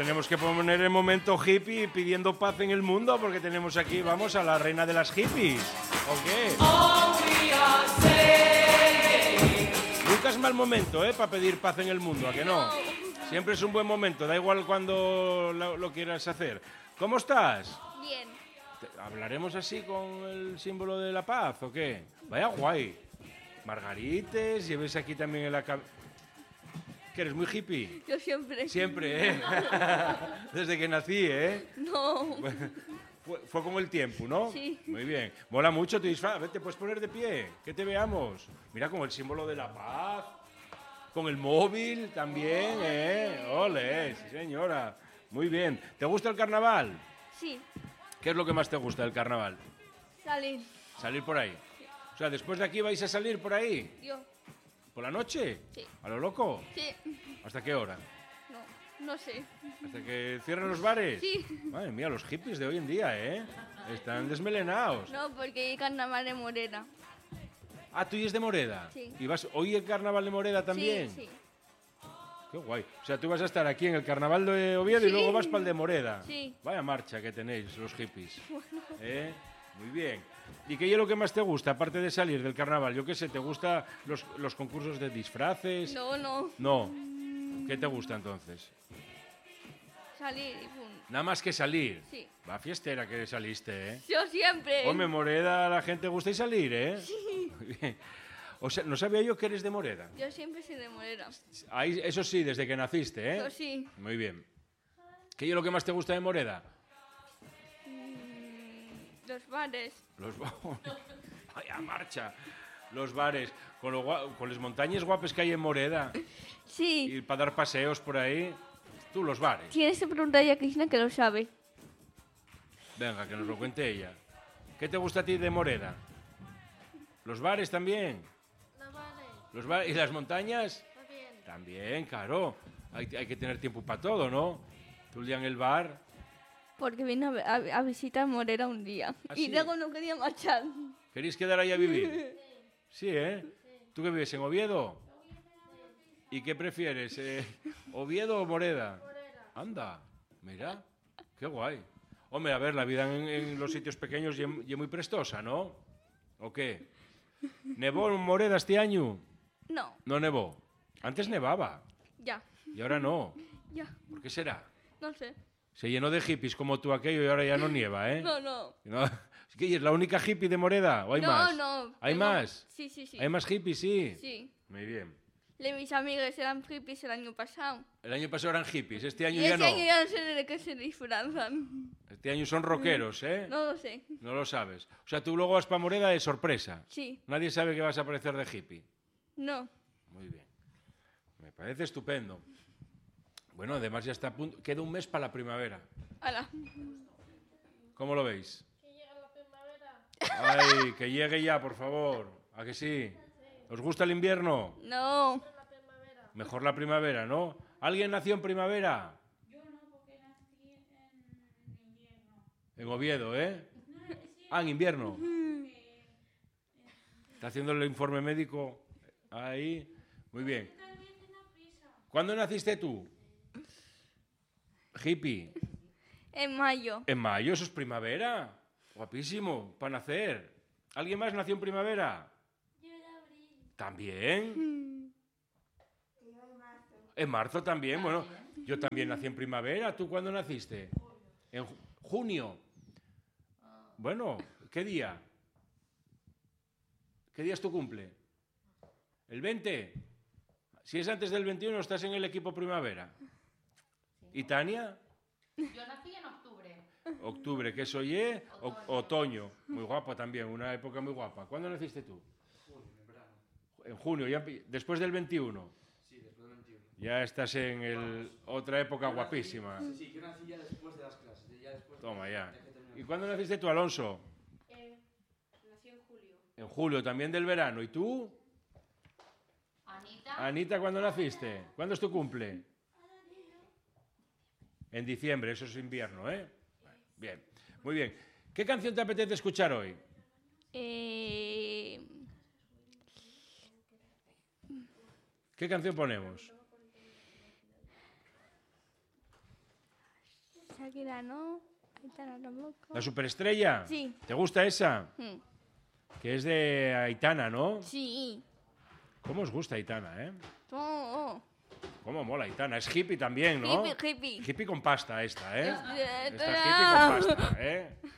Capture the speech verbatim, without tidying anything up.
tenemos que poner el momento hippie pidiendo paz en el mundo porque tenemos aquí, vamos, a la reina de las hippies. ¿O qué? Nunca es mal momento, ¿eh? Para pedir paz en el mundo, ¿a que no? Siempre es un buen momento, da igual cuando lo, lo quieras hacer. ¿Cómo estás? Bien. ¿Hablaremos así con el símbolo de la paz o qué? Vaya guay. Margarites, lleves aquí también en la cabeza. ¿Que eres muy hippie? Yo siempre. Siempre, ¿eh? Desde que nací, ¿eh? No. Fue, fue con el tiempo, ¿no? Sí. Muy bien. Mola mucho tu disfraz. Vete, puedes poner de pie. Que te veamos. Mira, con el símbolo de la paz. Con el móvil también, ¿eh? Ole, sí, señora. Muy bien. ¿Te gusta el carnaval? Sí. ¿Qué es lo que más te gusta del carnaval? Salir. Salir por ahí. O sea, después de aquí vais a salir por ahí. Yo. ¿Por la noche? Sí. ¿A lo loco? Sí. ¿Hasta qué hora? No. No sé. ¿Hasta que cierren los bares? Sí. Madre mía, los hippies de hoy en día, ¿eh? Están desmelenados. No, porque hay carnaval de Morena. Ah, ¿tú y es de Moreda? Sí. ¿Y vas hoy el carnaval de Moreda también? Sí, sí. Qué guay. O sea, tú vas a estar aquí en el carnaval de Oviedo Sí. y luego vas para el de Moreda. Sí. Vaya marcha que tenéis los hippies. ¿Eh? Muy bien. ¿Y qué es lo que más te gusta, aparte de salir del carnaval? Yo qué sé, ¿te gustan los, los concursos de disfraces? No, no. No. ¿Qué te gusta entonces? Salir y pum. Nada más que salir. Sí. Va fiestera que saliste, ¿eh? Yo siempre. Hombre, Moreda, a la gente gusta y salir, ¿eh? Sí. Muy bien. O sea, no sabía yo que eres de Moreda. Yo siempre soy de Morena. Ahí, eso sí, desde que naciste, ¿eh? Yo sí. Muy bien. ¿Qué es lo que más te gusta de Moreda? Mm, los bares. Los Vaya marcha. Los bares. Con, lo gua- con las montañas guapas que hay en Moreda. Sí. Y para dar paseos por ahí. Tú, los bares. Tienes que preguntarle a Cristina que lo sabe. Venga, que nos lo cuente ella. ¿Qué te gusta a ti de Moreda? ¿Los bares también? Los bares, ¿Los ba- ¿Y las montañas? también. También, claro. Hay, hay que tener tiempo para todo, ¿no? Tú el día en el bar. Porque vine a, a- a visitar Morena un día. ¿Ah, y sí? luego no quería marchar. ¿Queréis quedar ahí a vivir? Sí, ¿eh? ¿Tú qué vives en Oviedo? ¿Y qué prefieres? eh, ¿Oviedo o Moreda? Anda, mira, qué guay. Hombre, a ver, la vida en, en los sitios pequeños ya es muy prestosa, ¿no? ¿O qué? ¿Nevó en Moreda este año? No, No nevó. Antes nevaba ya, y ahora no. ya, ¿Por qué será? no sé. Se llenó de hippies como tú aquello y ahora ya no nieva, ¿eh? No, no. No. ¿Es que es la única hippie de Moreda o hay no, más? no. ¿Hay tengo- más? Sí, sí, sí. ¿Hay más hippies? Sí. Sí. Muy bien. Le mis amigas eran hippies el año pasado. El año pasado eran hippies, este año Y ya este no. año ya no sé de qué se disfrazan. Este año son rockeros, ¿eh? No lo sé. No lo sabes. O sea, tú luego vas para Moreda de sorpresa. Sí. Nadie sabe que vas a aparecer de hippie. No. Muy bien. Me parece estupendo. Bueno, además ya está a punto. Queda un mes para la primavera. Hala. ¿Cómo lo veis? Que llega la primavera. Ay, que llegue ya, por favor. ¿A que sí? ¿Os gusta el invierno? No. La primavera. Mejor la primavera, ¿no? ¿Alguien nació en primavera? Yo no, porque nací en invierno. En Oviedo, ¿eh? Ah, en invierno. Está haciendo el informe médico ahí. Muy bien. También tengo prisa. ¿Cuándo naciste tú? Hippie. En mayo. En mayo, eso es primavera. Guapísimo, para nacer. ¿Alguien más nació en primavera? Yo en abril. ¿También? En marzo también, bueno. Yo también nací en primavera. ¿Tú cuándo naciste? En ju- junio. Bueno, ¿qué día? ¿Qué día es tu cumple? ¿El veinte? Si es antes del veintiuno, estás en el equipo primavera. ¿Y Tania? Yo nací en octubre. Octubre, que soy eh? O- otoño. Muy guapa también, una época muy guapa. ¿Cuándo naciste tú? En junio, ya, empe- después del veintiuno. Sí, después del veintiuno. Ya estás en el, otra época guapísima. Sí, sí, yo nací ya después de las clases. Ya después Toma de- ya. de que terminó. ¿Y cuándo naciste tú, Alonso? Eh, nací en julio. En julio, también del verano. ¿Y tú? Anita. Anita, ¿cuándo naciste? ¿Cuándo es tu cumple? En diciembre, eso es invierno, ¿eh? Bien, muy bien. ¿Qué canción te apetece escuchar hoy? Eh, ¿Qué canción ponemos? Shakira no. Aitana tampoco. ¿La superestrella? Sí. ¿Te gusta esa? Mm. Que es de Aitana, ¿no? Sí. ¿Cómo os gusta Aitana, eh? Oh, ¿Cómo mola Aitana? Es hippie también, ¿no? Hippie, hippie. Hippie con pasta esta, ¿eh? Es- Esta hippie con pasta, ¿eh?